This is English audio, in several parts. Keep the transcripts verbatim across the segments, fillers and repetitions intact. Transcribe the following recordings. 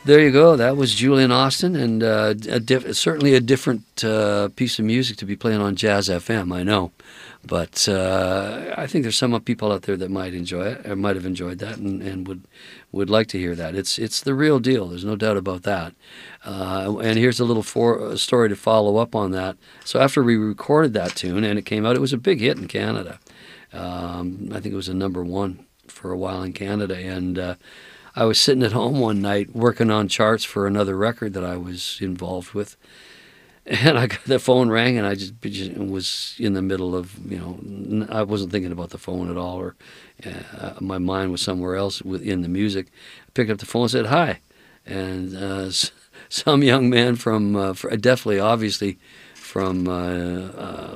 There you go. That was Julian Austin, and uh, a diff- certainly a different uh, piece of music to be playing on Jazz F M, I know. But uh, I think there's some people out there that might enjoy it, or might have enjoyed that, and, and would would like to hear that. It's it's the real deal. There's no doubt about that. Uh, and here's a little for, story to follow up on that. So after we recorded that tune and it came out, it was a big hit in Canada. Um, I think it was a number one for a while in Canada, and uh, I was sitting at home one night working on charts for another record that I was involved with, and I got the phone rang, and I just, just was in the middle of, you know, I wasn't thinking about the phone at all, or uh, my mind was somewhere else within the music. I picked up the phone and said, "Hi," and uh, some young man from, uh, definitely, obviously, from uh, uh,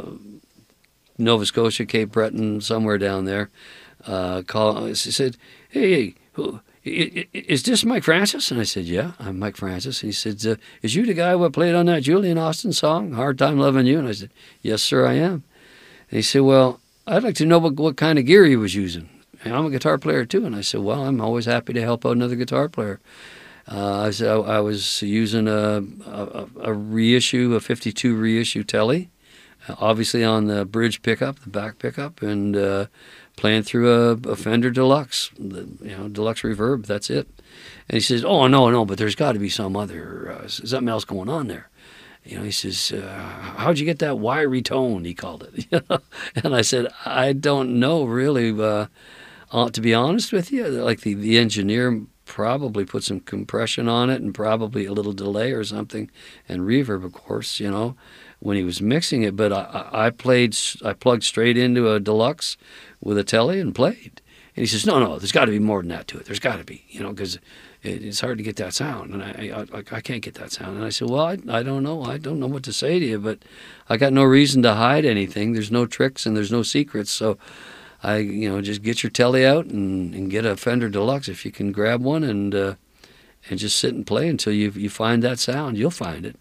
Nova Scotia, Cape Breton, somewhere down there, uh, call, he said, "Hey, who? Is this Mike Francis?" And I said, "Yeah, I'm Mike Francis." And he said, uh, "Is you the guy who played on that Julian Austin song, Hard Time Loving You?" And I said, "Yes, sir, I am." And he said, "Well, I'd like to know what, what kind of gear he was using. And I'm a guitar player, too." And I said, "Well, I'm always happy to help out another guitar player." Uh, I said, I, I was using a, a, a reissue, a fifty-two reissue Tele, uh, obviously on the bridge pickup, the back pickup, and uh, playing through a, a Fender Deluxe, the, you know, Deluxe Reverb. That's it. And he says, "Oh, no, no, but there's got to be some other, uh, something else going on there." You know, he says, uh, "How'd you get that wiry tone?" He called it. You know? And I said, "I don't know, really. Uh, uh, to be honest with you, like the, the engineer probably put some compression on it and probably a little delay or something, and reverb, of course, you know, when he was mixing it. But I, I played, I plugged straight into a Deluxe with a Tele and played." And he says, "No, no, there's got to be more than that to it. There's got to be, you know, because it, it's hard to get that sound, and I, I, I can't get that sound." And I said, "Well, I, I don't know. I don't know what to say to you, but I got no reason to hide anything. There's no tricks and there's no secrets. So, I, you know, just get your Tele out and, and get a Fender Deluxe if you can grab one, and uh, and just sit and play until you you find that sound. You'll find it.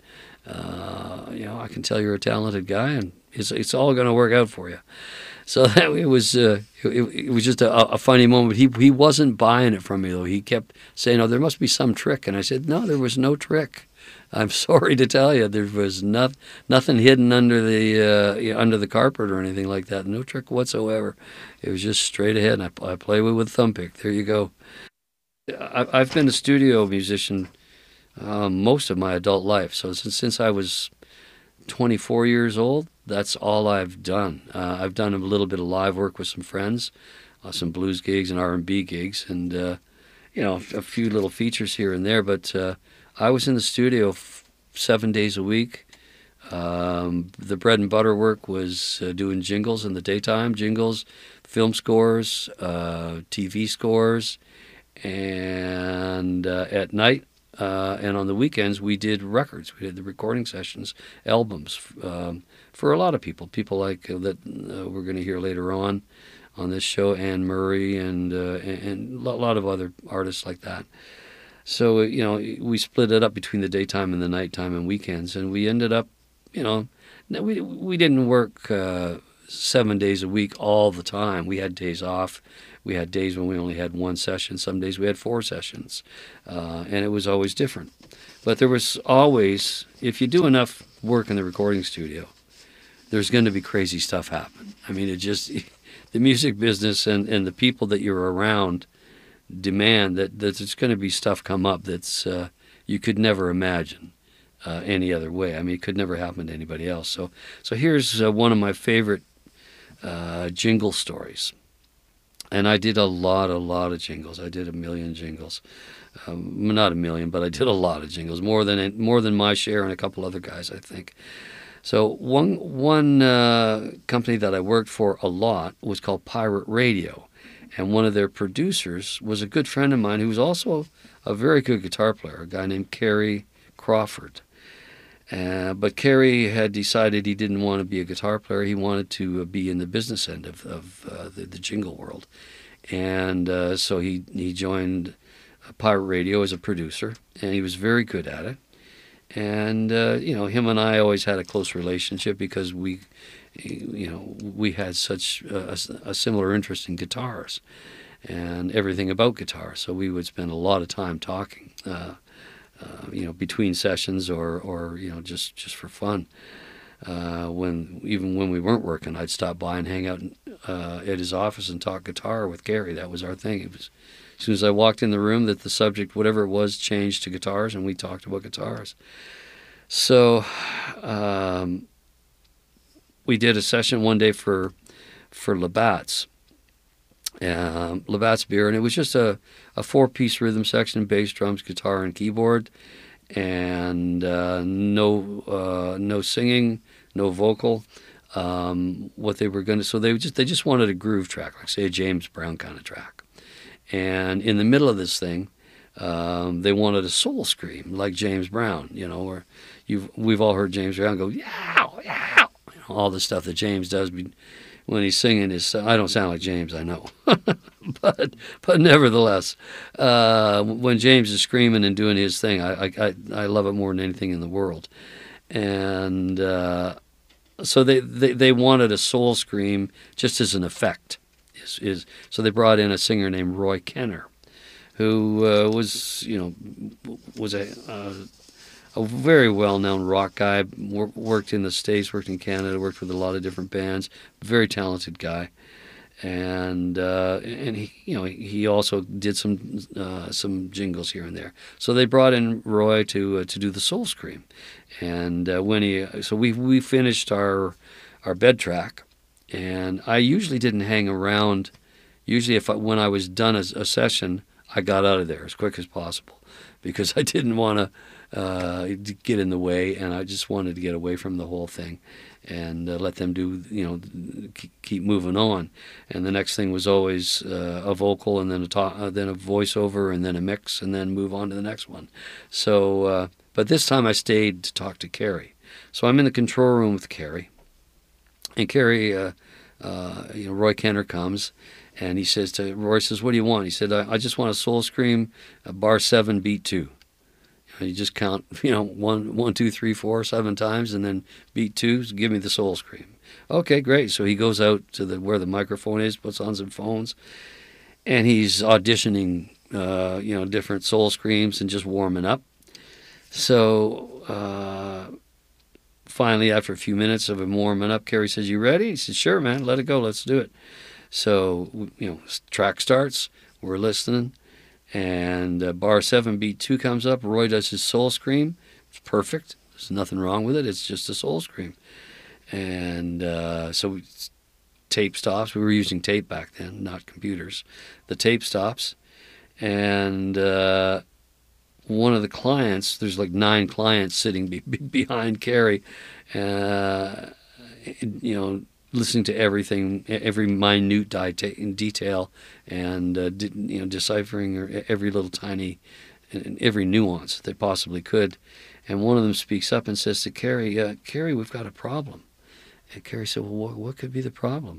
Uh, you know, I can tell you're a talented guy, and it's it's all going to work out for you." So that it was uh, it, it was just a, a funny moment. He he wasn't buying it from me though. He kept saying, "Oh, there must be some trick," and I said, "No, there was no trick. I'm sorry to tell you, there was not, nothing hidden under the uh, you know, under the carpet or anything like that. No trick whatsoever. It was just straight ahead. And I, I play with with thumb pick. There you go. I, I've been a studio musician um, most of my adult life. So since since I was twenty-four years old, that's all I've done. Uh, I've done a little bit of live work with some friends, uh, some blues gigs and R and B gigs, and uh, you know, a few little features here and there. But uh, I was in the studio f- seven days a week. Um, the bread and butter work was uh, doing jingles in the daytime, jingles, film scores, uh, T V scores, and uh, at night. Uh, and on the weekends, we did records. We did the recording sessions, albums, um, for a lot of people. People like uh, that uh, we're going to hear later on on this show, Anne Murray, and, uh, and and a lot of other artists like that. So, you know, we split it up between the daytime and the nighttime and weekends, and we ended up, you know, we we didn't work uh, seven days a week all the time. We had days off. We had days when we only had one session. Some days we had four sessions, uh, and it was always different. But there was always, if you do enough work in the recording studio, there's going to be crazy stuff happen. I mean, it just, the music business and, and the people that you're around demand that, that there's going to be stuff come up that's uh, you could never imagine uh, any other way. I mean, it could never happen to anybody else. So, so here's uh, one of my favorite uh, jingle stories. And I did a lot, a lot of jingles. I did a million jingles. Um, not a million, but I did a lot of jingles, more than more than my share and a couple other guys, I think. So one one uh, company that I worked for a lot was called Pirate Radio. And one of their producers was a good friend of mine who was also a very good guitar player, a guy named Kerry Crawford. Uh, but Kerry had decided he didn't want to be a guitar player. He wanted to be in the business end of, of uh, the, the jingle world. And uh, so he, he joined Pirate Radio as a producer, and he was very good at it. And, uh, you know, him and I always had a close relationship because we, you know, we had such a, a similar interest in guitars and everything about guitar. So we would spend a lot of time talking. Uh, uh, you know, between sessions or, or you know, just, just for fun. Uh, when even when we weren't working, I'd stop by and hang out uh, at his office and talk guitar with Gary. That was our thing. It was as soon as I walked in the room that the subject, whatever it was, changed to guitars, and we talked about guitars. So um, we did a session one day for for Labatt's, um, Labatt's Beer, and it was just a, a four-piece rhythm section: bass, drums, guitar, and keyboard. And uh, no uh, no singing, no vocal. Um, what they were going to so they just they just wanted a groove track, like say a James Brown kind of track. And in the middle of this thing, um, they wanted a soul scream like James Brown, you know, where you've we've all heard James Brown go yow yow, you know, all the stuff that James does when he's singing. His I don't sound like James, I know. But but nevertheless, uh, when James is screaming and doing his thing, I, I I love it more than anything in the world. And uh, so they, they, they wanted a soul scream just as an effect. Is, is so they brought in a singer named Roy Kenner, who uh, was you know was a uh, a very well known rock guy. Wor- worked in the States, worked in Canada, worked with a lot of different bands. Very talented guy. And uh, and he you know he also did some uh, some jingles here and there. So they brought in Roy to uh, to do the soul scream, and uh, when he so we we finished our our bed track, and I usually didn't hang around. Usually, if I, when I was done a, a session, I got out of there as quick as possible because I didn't want to uh, get in the way, and I just wanted to get away from the whole thing. And uh, let them do, you know, keep moving on. And the next thing was always uh, a vocal, and then a to- uh, then a voiceover, and then a mix, and then move on to the next one. So, uh, but this time I stayed to talk to Kerry. So I'm in the control room with Kerry, and Kerry, uh, uh, you know, Roy Kenner comes, and he says to Roy, says, "What do you want?" He said, "I, I just want a soul scream, a bar seven, beat two." You just count, you know, one, one, two, three, four, seven times, and then beat two. Give me the soul scream. Okay, great. So he goes out to the where the microphone is, puts on some phones, and he's auditioning, uh, you know, different soul screams and just warming up. So uh, finally, after a few minutes of him warming up, Kerry says, "You ready?" He says, "Sure, man. Let it go. Let's do it." So you know, track starts. We're listening. And uh, bar seven, beat two comes up. Roy does his soul scream. It's perfect. There's nothing wrong with it. It's just a soul scream. And uh, so we, tape stops. We were using tape back then, not computers. The tape stops. And uh, one of the clients, there's like nine clients sitting be- be- behind Kerry, uh, you know, listening to everything, every minute detail, and uh, you know, deciphering every little tiny, every nuance they possibly could. And one of them speaks up and says to Kerry, uh, "Kerry, we've got a problem." And Kerry said, "Well, what, what could be the problem?"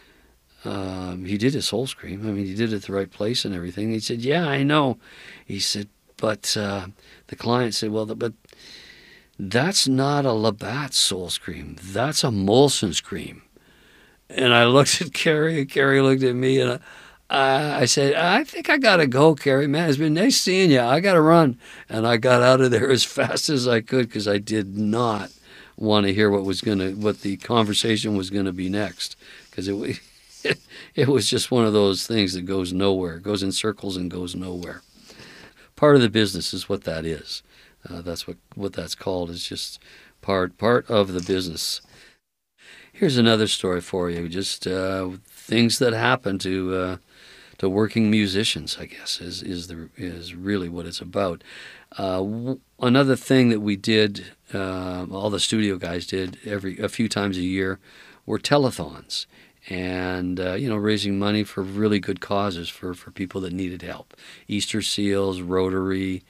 Um, he did his soul scream. I mean, he did it at the right place and everything. He said, "Yeah, I know." He said, "But uh, the client said, well, but that's not a Labatt soul scream. That's a Molson scream." And I looked at Kerry, and Kerry looked at me, and I, I said, "I think I got to go, Kerry. Man, it's been nice seeing you. I got to run." And I got out of there as fast as I could because I did not want to hear what was going to, what the conversation was going to be next, because it, it, it was just one of those things that goes nowhere. It goes in circles and goes nowhere. Part of the business is what that is. Uh, that's what, what that's called. It's just part part of the business. Here's another story for you. Just uh, things that happen to uh, to working musicians, I guess, is is the is really what it's about. Uh, w- another thing that we did, uh, all the studio guys did every a few times a year, were telethons, and uh, you know, raising money for really good causes for, for people that needed help. Easter Seals, Rotary,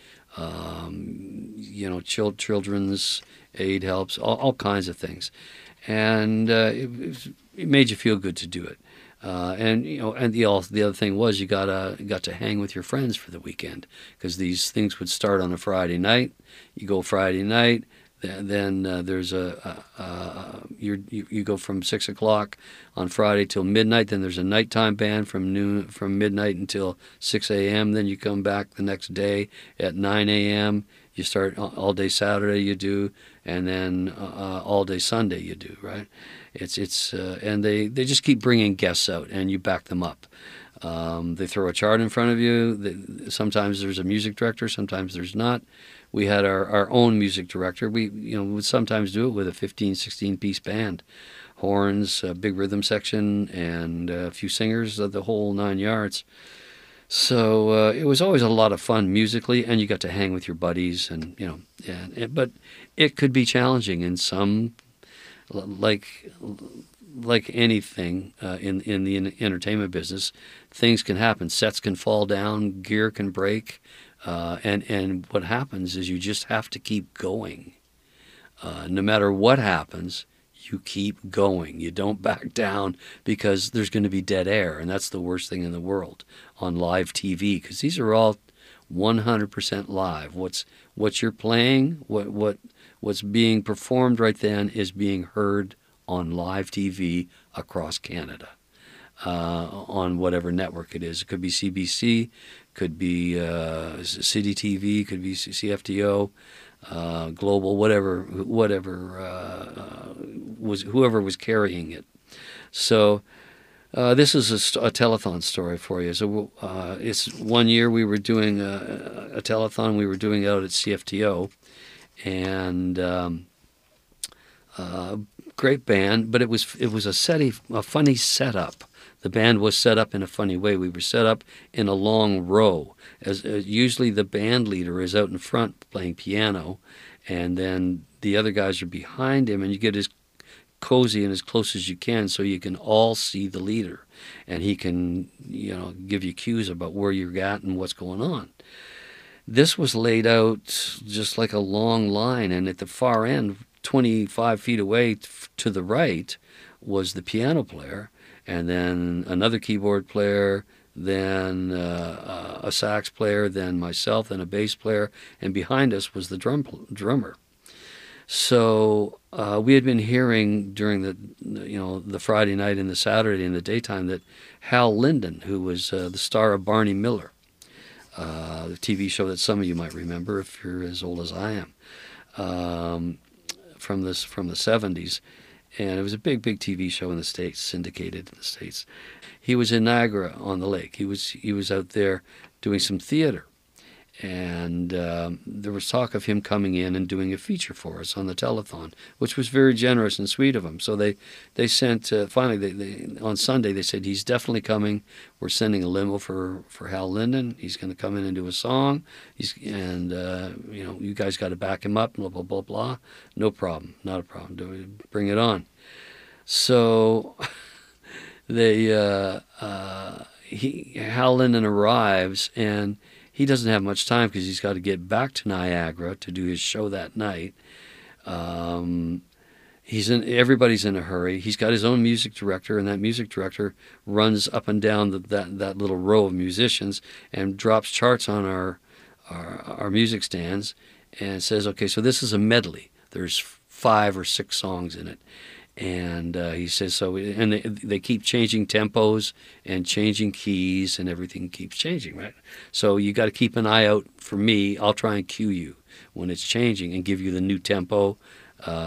um, you know, chil- children's aid helps, all, all kinds of things. And uh, it, it made you feel good to do it, uh, and you know, and the the other thing was you got to got to hang with your friends for the weekend because these things would start on a Friday night. You go Friday night, Th- Then uh, there's a, a, a you you go from six o'clock on Friday till midnight. Then there's a nighttime band from noon from midnight until six a m. Then you come back the next day at nine a m. You start all day Saturday you do, and then uh, all day Sunday you do. Right? It's it's uh, and they, they just keep bringing guests out, and you back them up. Um, they throw a chart in front of you. They, sometimes there's a music director, sometimes there's not. We had our, our own music director. We you know would sometimes do it with a fifteen, sixteen piece band, horns, a big rhythm section, and a few singers, of the whole nine yards. So uh, it was always a lot of fun musically, and you got to hang with your buddies, and you know, and it, but it could be challenging in some, like like anything uh, in in the entertainment business, things can happen. Sets can fall down, gear can break, uh, and and what happens is you just have to keep going. Uh, no matter what happens, you keep going. You don't back down, because there's going to be dead air, and that's the worst thing in the world on live T V, because these are all one hundred percent live. What's what you're playing, what what what's being performed right then is being heard on live T V across Canada, uh, on whatever network it is. It could be C B C, could be uh, City T V, could be C F T O, uh, Global, whatever, whatever uh, uh, was whoever was carrying it. So uh, this is a, a telethon story for you. So uh, it's one year we were doing a, a telethon. We were doing it out at C F T O, and um, uh, great band, but it was it was a setty, a funny setup. The band was set up in a funny way. We were set up in a long row. As, as usually the band leader is out in front playing piano, and then the other guys are behind him, and you get as cozy and as close as you can so you can all see the leader, and he can, you know, give you cues about where you're at and what's going on. This was laid out just like a long line, and at the far end, twenty-five feet away to the right, was the piano player, and then another keyboard player, then uh, a sax player, then myself, then a bass player, and behind us was the drum drummer. So uh, we had been hearing during the you know the Friday night and the Saturday in the daytime that Hal Linden, who was uh, the star of Barney Miller, uh, the T V show that some of you might remember if you're as old as I am, um, from this from the seventies. And it was a big, big T V show in the States, syndicated in the States. He was in Niagara on the lake. He was he was out there doing some theater. And um, there was talk of him coming in and doing a feature for us on the telethon, which was very generous and sweet of him. So they, they sent, uh, finally, they, they, on Sunday, they said, he's definitely coming. We're sending a limo for, for Hal Linden. He's going to come in and do a song. He's And, uh, you know, you guys got to back him up, blah, blah, blah, blah. No problem. Not a problem. Do Bring it on. So they, uh, uh, he, Hal Linden arrives, and he doesn't have much time because he's got to get back to Niagara to do his show that night. Um, he's in. Everybody's in a hurry. He's got his own music director, and that music director runs up and down the, that that little row of musicians and drops charts on our, our our music stands and says, "Okay, so this is a medley. There's five or six songs in it." And uh, he says so, and they, they keep changing tempos and changing keys, and everything keeps changing, right? So you got to keep an eye out for me. I'll try and cue you when it's changing and give you the new tempo. Uh,